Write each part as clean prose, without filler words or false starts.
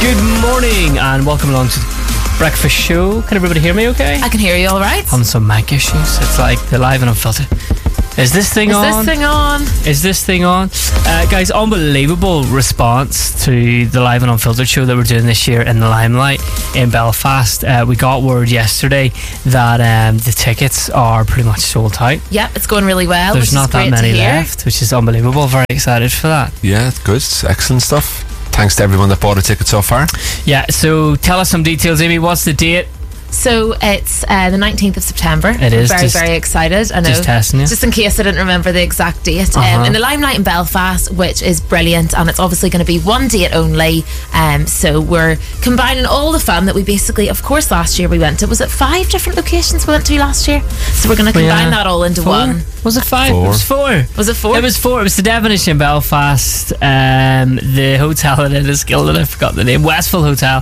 Good morning and welcome along to the breakfast show. Can everybody hear me okay? I can hear you all right. Having some mic issues. It's like the live and unfiltered. Is this thing on? Is this thing on? Guys, unbelievable response to the live and unfiltered show that we're doing this year in the Limelight in Belfast. We got word yesterday that the tickets are pretty much sold out. Yep, it's going really well. There's not that many left, which is unbelievable. Very excited for that. Yeah, it's good. It's excellent stuff. Thanks to everyone that bought a ticket so far. Yeah, so tell us some details, Amy. What's the date? So it's the 19th of September. It is. Very, very excited. I know. Just testing you. Just in case I didn't remember the exact date. In the Limelight in Belfast, which is brilliant, and it's obviously going to be one date only. So we're combining all the fun that we basically, of course, last year we went to. Was it 5 different locations we went to last year? So we're going to combine that all into 4? one. Was it 5? 4. It was 4. Was it 4? It was 4. It was the Devonish in Belfast, the hotel in Enniskillen, I forgot the name, Westfield Hotel,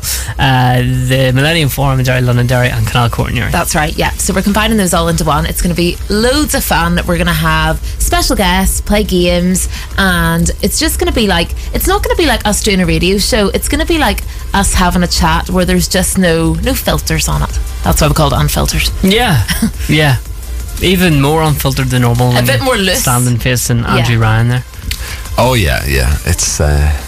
the Millennium Forum in Derry, Londonderry, and Canal Court in Newry. That's right, yeah. So we're combining those all into one. It's going to be loads of fun. We're going to have special guests, play games, and it's just going to be like, it's not going to be like us doing a radio show. It's going to be like us having a chat where there's just no filters on it. That's why we call it unfiltered. Yeah, yeah. Even more unfiltered than normal. A bit more loose. Standing facing Andrew Ryan there. Oh yeah. It's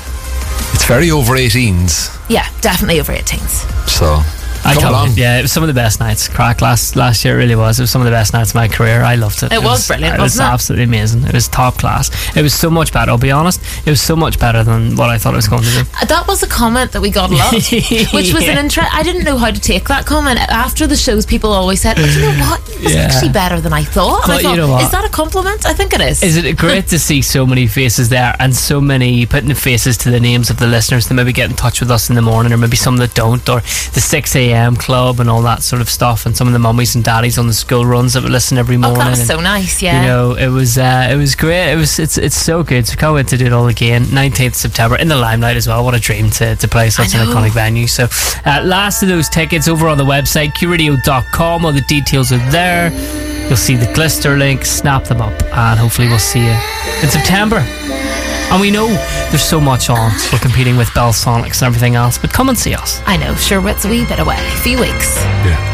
very over 18s. Yeah, definitely over 18s. So I come can't along. wait. Yeah, it was some of the best nights. Crack last year, it really was. It was some of the best nights of my career. I loved it. It was brilliant, It was wasn't it? absolutely amazing. It was top class. It was so much better. I'll be honest. It was so much better than what I thought it was going to be. That was a comment that we got a lot, which was an interest. I didn't know how to take that comment. After the shows, people always said, "Oh, you know what? It was actually better than I thought." And But I thought, you know what? Is that a compliment? I think it is. Is it great to see so many faces there and so many putting the faces to the names of the listeners that maybe get in touch with us in the morning, or maybe some that don't, or the 6 a.m. club and all that sort of stuff, and some of the mummies and daddies on the school runs that would listen every morning. That was so nice, yeah. You know, it was great. It's so good. So can't wait to do it all again. 19th September in the Limelight as well. What a dream to play such an iconic venue. So last of those tickets over on the website qradio.com. All the details are there. You'll see the Glister link. Snap them up, and hopefully we'll see you in September. And we know there's so much on. We're competing with Bell Sonics and everything else, but come and see us. I know, sure, it's a wee bit away. A few weeks. Yeah.